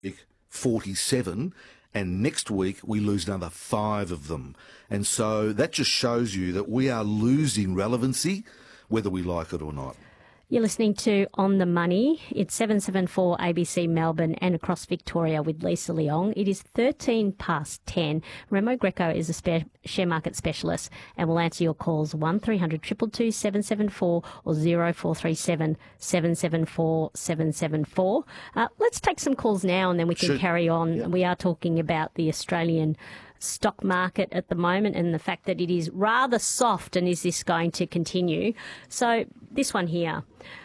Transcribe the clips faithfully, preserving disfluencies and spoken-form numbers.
week forty-seven, and next week we lose another five of them. And so that just shows you that we are losing relevancy, whether we like it or not. You're listening to On the Money. It's seven seven four A B C Melbourne and across Victoria with Lisa Leong. It is thirteen past ten. Remo Greco is a spe- share market specialist and will answer your calls one three hundred two two two seven seven four or zero four three seven seven seven four seven seven four. Uh, let's take some calls now and then we can Should, carry on. yeah. We are talking about the Australian stock market at the moment and the fact that it is rather soft, and is this going to continue? So this one here.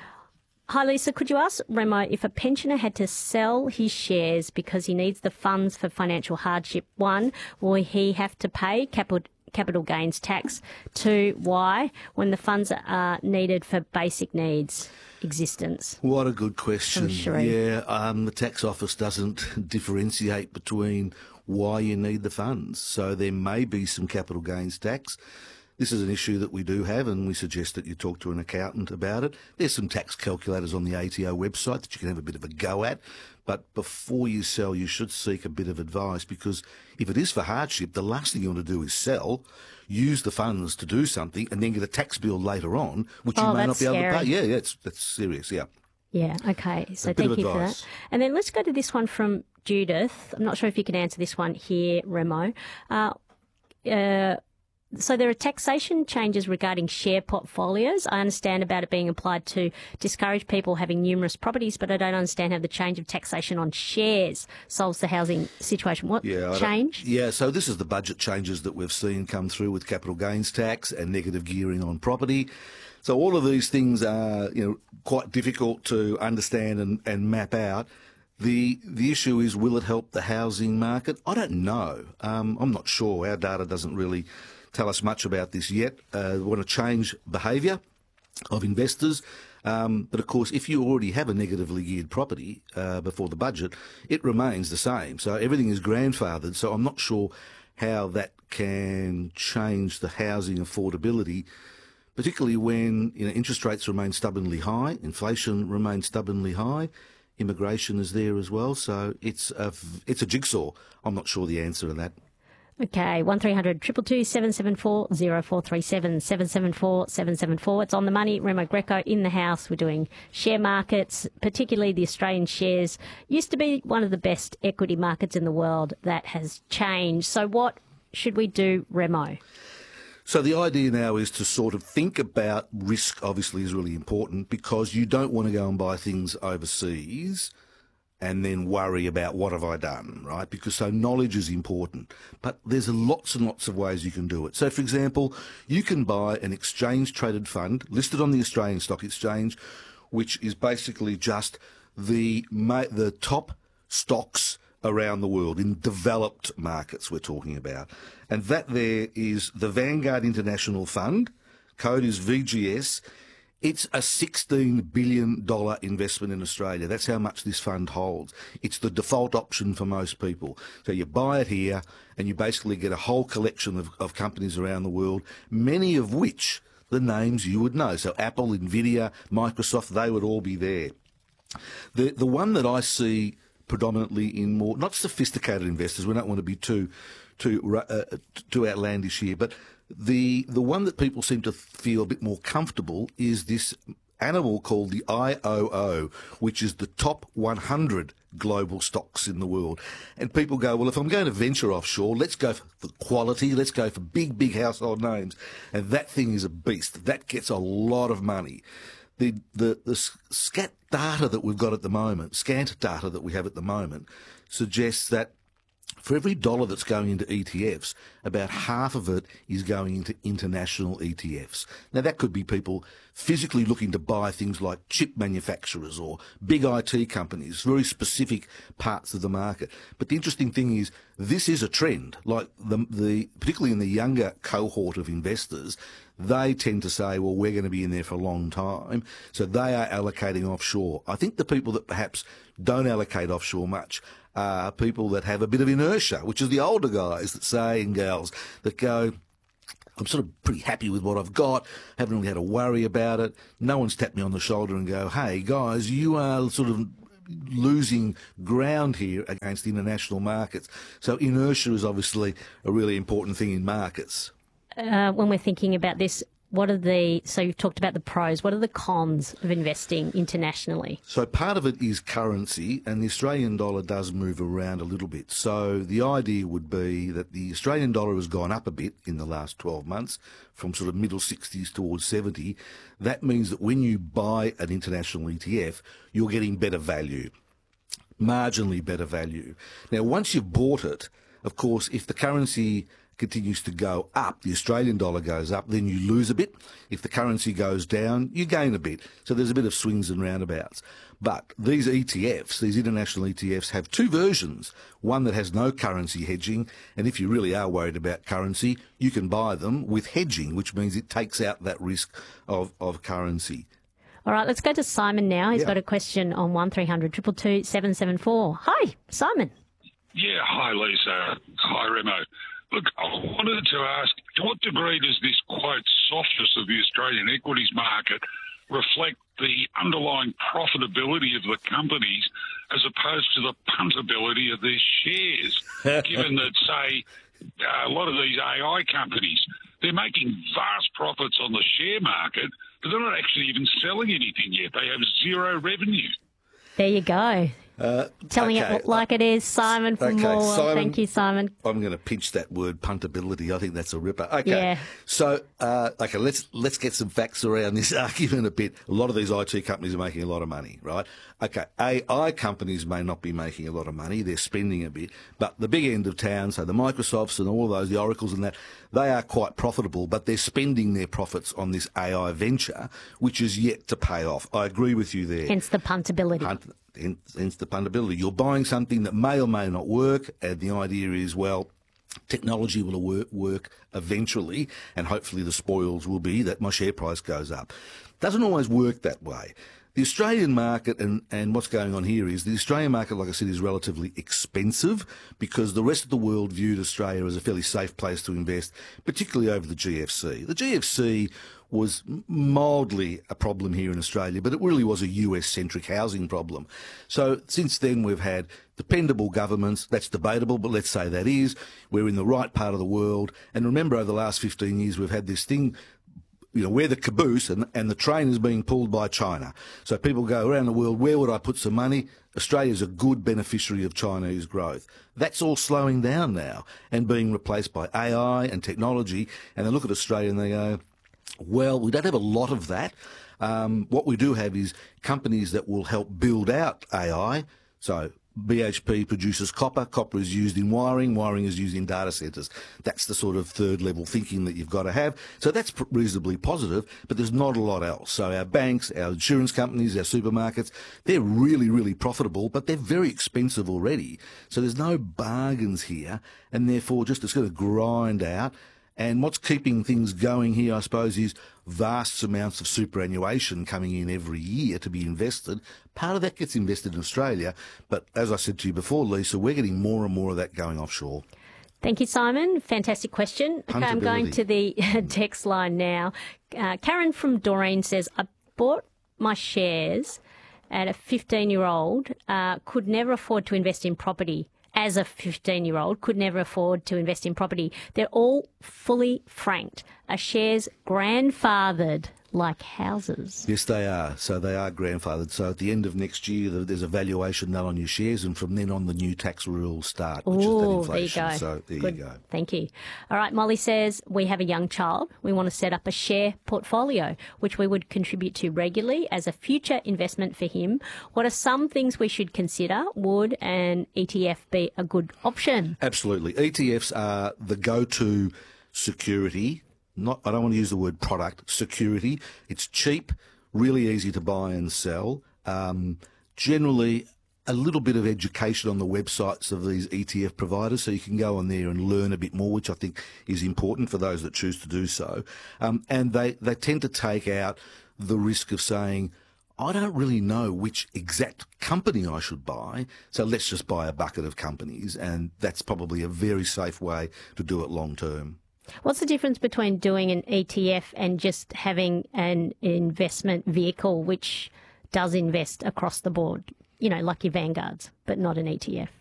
Hi Lisa, could you ask Remo if a pensioner had to sell his shares because he needs the funds for financial hardship? One, will he have to pay capital capital gains tax? Two, why, when the funds are needed for basic needs existence? What a good question. Sure. Yeah, um, the tax office doesn't differentiate between why you need the funds. So there may be some capital gains tax. This is an issue that we do have, and we suggest that you talk to an accountant about it. There's some tax calculators on the A T O website that you can have a bit of a go at. But before you sell, you should seek a bit of advice, because if it is for hardship, the last thing you want to do is sell, use the funds to do something, and then get a tax bill later on, which Oh, you may not that's be able scary. to pay. Yeah, yeah, it's, that's serious, yeah. Yeah, okay. So A bit thank of you for advice. that. And then let's go to this one from Judith. I'm not sure if you can answer this one here, Remo. Uh, uh, so there are taxation changes regarding share portfolios. I understand about it being applied to discourage people having numerous properties, but I don't understand how the change of taxation on shares solves the housing situation. What Yeah, I don't- change? Yeah, so this is the budget changes that we've seen come through with capital gains tax and negative gearing on property. So all of these things are, you know, quite difficult to understand and, and map out. The the issue is, will it help the housing market? I don't know. Um, I'm not sure. Our data doesn't really tell us much about this yet. Uh, we want to change behaviour of investors. Um, but of course, if you already have a negatively geared property uh, before the budget, it remains the same. So everything is grandfathered. So I'm not sure how that can change the housing affordability, particularly when, you know, interest rates remain stubbornly high, inflation remains stubbornly high, immigration is there as well. So it's a, it's a jigsaw. I'm not sure the answer to that. Okay, one three hundred two two two seven seven four, zero four three seven seven seven four seven seven four. It's On the Money. Remo Greco in the house. We're doing share markets, particularly the Australian shares. Used to be one of the best equity markets in the world. That has changed. So what should we do, Remo? So the idea now is to sort of think about risk. Obviously is really important, because you don't want to go and buy things overseas and then worry about what have I done, right? Because so knowledge is important. But there's lots and lots of ways you can do it. So, for example, you can buy an exchange-traded fund listed on the Australian Stock Exchange, which is basically just the ma- the top stocks around the world in developed markets we're talking about. And that there is the Vanguard International Fund. Code is V G S. It's a sixteen billion dollars investment in Australia. That's how much this fund holds. It's the default option for most people. So you buy it here and you basically get a whole collection of, of companies around the world, many of which the names you would know. So Apple, Nvidia, Microsoft, they would all be there. The the one that I see predominantly in more, not sophisticated investors, we don't want to be too too uh, too outlandish here, but the the one that people seem to feel a bit more comfortable is this animal called the I O O, which is the top one hundred global stocks in the world. And people go, well, if I'm going to venture offshore, let's go for quality, let's go for big, big household names. And that thing is a beast. That gets a lot of money. The, the, the scat data that we've got at the moment, scant data that we have at the moment, suggests that for every dollar that's going into E T Fs, about half of it is going into international E T Fs. Now, that could be people physically looking to buy things like chip manufacturers or big I T companies, very specific parts of the market. But the interesting thing is, this is a trend. Like, the, the particularly in the younger cohort of investors, they tend to say, well, we're going to be in there for a long time. So they are allocating offshore. I think the people that perhaps don't allocate offshore much are people that have a bit of inertia, which is the older guys that say, and girls, that go, I'm sort of pretty happy with what I've got, haven't really had to worry about it. No one's tapped me on the shoulder and go, hey, guys, you are sort of losing ground here against international markets. So inertia is obviously a really important thing in markets. Uh, when we're thinking about this, what are the, so you've talked about the pros, what are the cons of investing internationally? So part of it is currency, and the Australian dollar does move around a little bit. So the idea would be that the Australian dollar has gone up a bit in the last twelve months, from sort of middle sixties towards seventy. That means that when you buy an international E T F, you're getting better value, marginally better value. Now, once you've bought it, of course, if the currency continues to go up, the Australian dollar goes up, then you lose a bit. If the currency goes down, you gain a bit. So there's a bit of swings and roundabouts. But these E T Fs, these international E T Fs, have two versions. One that has no currency hedging, and if you really are worried about currency, you can buy them with hedging, which means it takes out that risk of, of currency. All right, let's go to Simon now. He's Yeah. got a question on one three hundred two two two seven seven four. Hi, Simon. Yeah, hi Lisa. Hi Remo. Look, I wanted to ask, to what degree does this, quote, softness of the Australian equities market reflect the underlying profitability of the companies as opposed to the puntability of their shares, given that, say, a lot of these A I companies, they're making vast profits on the share market, but they're not actually even selling anything yet. They have zero revenue. There you go. Uh, Telling okay. it like it is, Simon from Okay, Morwell. Simon- Thank you, Simon. I'm going to pinch that word puntability. I think that's a ripper. Okay. Yeah. So, uh, okay, let's let's get some facts around this argument a bit. A lot of these I T companies are making a lot of money, right? Okay, A I companies may not be making a lot of money. They're spending a bit. But the big end of town, so the Microsofts and all of those, the Oracles and that, they are quite profitable, but they're spending their profits on this A I venture, which is yet to pay off. I agree with you there. Hence the puntability. Punt, hence, hence the puntability. You're buying something that may or may not work, and the idea is, well, technology will work, work eventually, and hopefully the spoils will be that my share price goes up. Doesn't always work that way. The Australian market, and, and what's going on here is the Australian market, like I said, is relatively expensive because the rest of the world viewed Australia as a fairly safe place to invest, particularly over the G F C. The G F C was mildly a problem here in Australia, but it really was a U S-centric housing problem. So since then we've had dependable governments. That's debatable, but let's say that is. We're in the right part of the world. And remember, over the last fifteen years, we've had this thing, you know, we're the caboose and, and the train is being pulled by China. So people go around the world, where would I put some money? Australia's a good beneficiary of Chinese growth. That's all slowing down now and being replaced by A I and technology. And they look at Australia and they go, well, we don't have a lot of that. Um, what we do have is companies that will help build out A I. So B H P produces copper. Copper is used in wiring. Wiring is used in data centres. That's the sort of third level thinking that you've got to have. So that's reasonably positive, but there's not a lot else. So our banks, our insurance companies, our supermarkets, they're really, really profitable, but they're very expensive already. So there's no bargains here, and therefore just it's going to grind out. And what's keeping things going here, I suppose, is vast amounts of superannuation coming in every year to be invested. Part of that gets invested in Australia, but as I said to you before, Lisa, we're getting more and more of that going offshore. Thank you, Simon. Fantastic question. Okay, I'm going to the text line now. Uh, Karen from Doreen says, I bought my shares at a fifteen-year-old, uh, could never afford to invest in property. As a fifteen-year-old, could never afford to invest in property. They're all fully franked. Are shares grandfathered like houses? Yes, they are. So they are grandfathered. So at the end of next year, there's a valuation done on your shares, and from then on, the new tax rules start, which Ooh, is that inflation. there you go. So there Good. you go. Thank you. All right, Molly says, we have a young child. We want to set up a share portfolio, which we would contribute to regularly as a future investment for him. What are some things we should consider? Would an E T F be a good option? Absolutely. E T Fs are the go-to security. Not, I don't want to use the word product, security. It's cheap, really easy to buy and sell. Um, generally, a little bit of education on the websites of these E T F providers, so you can go on there and learn a bit more, which I think is important for those that choose to do so. Um, and they, they tend to take out the risk of saying, I don't really know which exact company I should buy, so let's just buy a bucket of companies, and that's probably a very safe way to do it long term. What's the difference between doing an E T F and just having an investment vehicle which does invest across the board? you know, like your Vanguards, but not an E T F.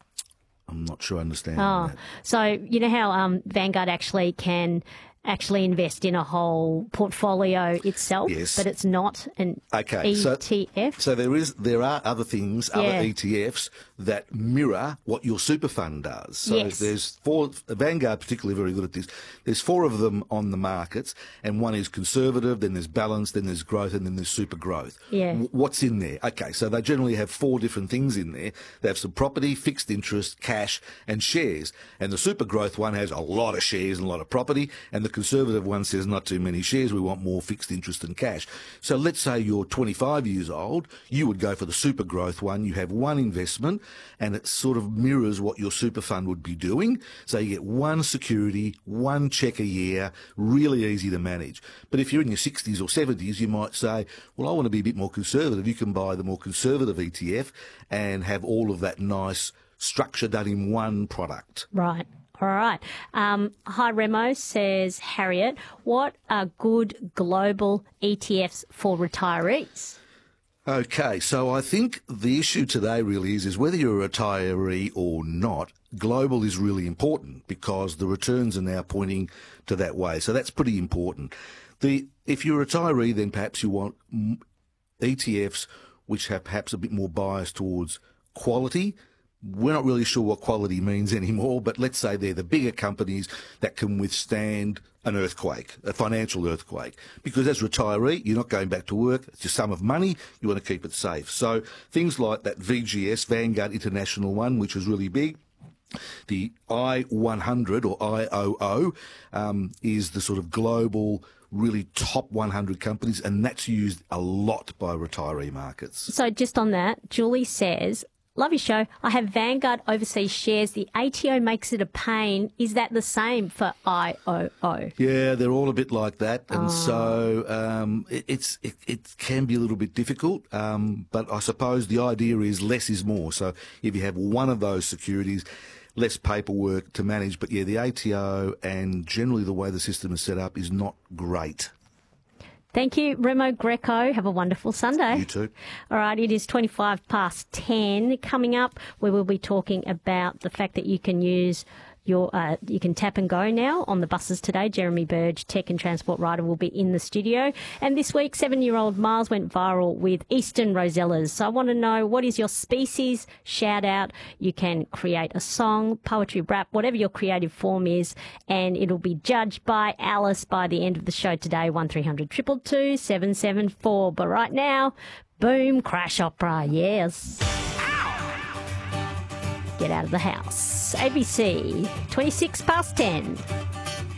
I'm not sure I understand Oh, that. so you know how um, Vanguard actually can actually invest in a whole portfolio itself, Yes. but it's not an Okay, E so- T F? So there is, there are other things, Yeah. other E T Fs that mirror what your super fund does. So Yes. there's four, Vanguard particularly very good at this. There's four of them on the markets, and one is conservative, then there's balanced, then there's growth, and then there's super growth. Yeah. W- What's in there? Okay, so they generally have four different things in there. They have some property, fixed interest, cash, and shares. And the super growth one has a lot of shares and a lot of property, and the conservative one says not too many shares, we want more fixed interest and cash. So let's say you're twenty-five years old, you would go for the super growth one. You have one investment, and it sort of mirrors what your super fund would be doing. So you get one security, one check a year, really easy to manage. But if you're in your sixties or seventies, you might say, well, I want to be a bit more conservative. You can buy the more conservative E T F and have all of that nice structure done in one product. Right. All right. Um, hi, Remo, says Harriet. What are good global E T Fs for retirees? Okay, so I think the issue today really is, is whether you're a retiree or not, global is really important because the returns are now pointing to that way. So that's pretty important. The if you're a retiree, then perhaps you want mm, E T Fs which have perhaps a bit more bias towards quality. We're not really sure what quality means anymore, but let's say they're the bigger companies that can withstand an earthquake, a financial earthquake. Because as a retiree, you're not going back to work. It's your sum of money. You want to keep it safe. So things like that V G S, Vanguard International one, which is really big. The I one hundred or I O O um, is the sort of global, really top one hundred companies, and that's used a lot by retiree markets. So just on that, Julie says, love your show. I have Vanguard overseas shares. The A T O makes it a pain. Is that the same for I O O? Yeah, they're all a bit like that, and so um, it, it's it, it can be a little bit difficult. Um, but I suppose the idea is less is more. So if you have one of those securities, less paperwork to manage. But yeah, the A T O and generally the way the system is set up is not great. Thank you, Remo Greco. Have a wonderful Sunday. You too. All right, it is twenty-five past ten. Coming up, we will be talking about the fact that you can use your, uh, you can tap and go now on the buses today. Jeremy Burge, Tech and Transport Writer, will be in the studio. And this week, seven-year-old Miles went viral with Eastern Rosellas. So I want to know, what is your species? Shout out. You can create a song, poetry, rap, whatever your creative form is, and it'll be judged by Alice by the end of the show today. one three hundred two two two seven seven four. But right now, boom, crash opera, yes. Get out of the house. A B C, twenty-six past ten.